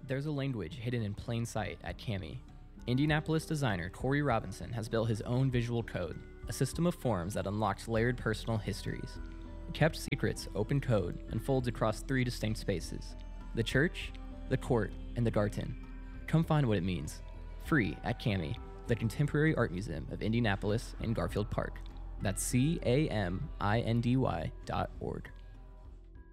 There's a language hidden in plain sight at Cami. Indianapolis designer Corey Robinson has built his own visual code, a system of forms that unlocks layered personal histories. Kept Secrets Open Code unfolds across 3 distinct spaces: the church, the court, and the garden. Come find what it means. Free at Cami, the Contemporary Art Museum of Indianapolis in Garfield Park. That's CAMINDY.org.